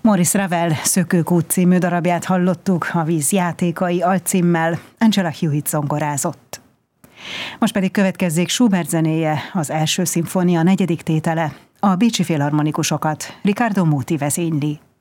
Maurice Ravel Szökőkút című darabját hallottuk, a Víz játékai alcímmel. Angela Hewitt zongorázott. Most pedig következzék Schubert zenéje, az első szimfónia 4. tétele. A Bécsi Filharmonikusokat Riccardo Muti vezényli.